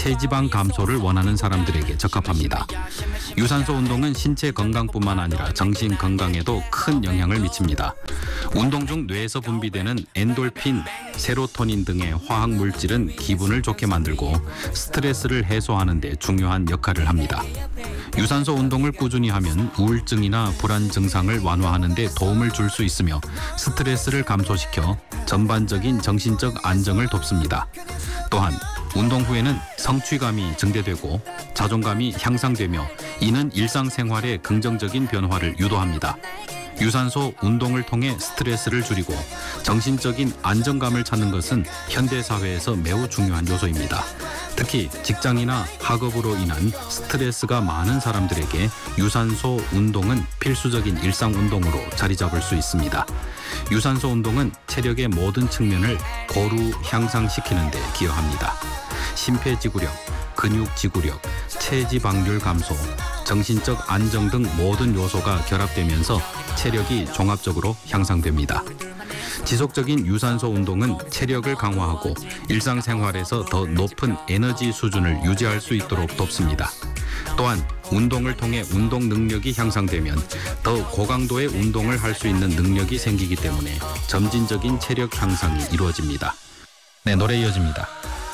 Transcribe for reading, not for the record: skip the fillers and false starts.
체지방 감소를 원하는 사람들에게 적합합니다. 유산소 운동은 신체 건강뿐만 아니라 정신 건강에도 큰 영향을 미칩니다. 운동 중 뇌에서 분비되는 엔돌핀, 세로토닌 등의 화학 물질은 기분을 좋게 만들고 스트레스를 해소하는 데 중요한 역할을 합니다. 유산소 운동을 꾸준히 하면 우울증이나 불안 증상을 완화하는 데 도움을 줄 수 있으며 스트레스를 감소시켜 전반적인 정신적 안정을 돕습니다. 또한 운동 후에는 성취감이 증대되고 자존감이 향상되며 이는 일상생활에 긍정적인 변화를 유도합니다. 유산소 운동을 통해 스트레스를 줄이고 정신적인 안정감을 찾는 것은 현대사회에서 매우 중요한 요소입니다. 특히 직장이나 학업으로 인한 스트레스가 많은 사람들에게 유산소 운동은 필수적인 일상 운동으로 자리 잡을 수 있습니다. 유산소 운동은 체력의 모든 측면을 고루 향상시키는 데 기여합니다. 심폐지구력, 근육지구력, 체지방률 감소, 정신적 안정 등 모든 요소가 결합되면서 체력이 종합적으로 향상됩니다. 지속적인 유산소 운동은 체력을 강화하고 일상생활에서 더 높은 에너지 수준을 유지할 수 있도록 돕습니다. 또한 운동을 통해 운동 능력이 향상되면 더 고강도의 운동을 할 수 있는 능력이 생기기 때문에 점진적인 체력 향상이 이루어집니다. 네, 노래 이어집니다.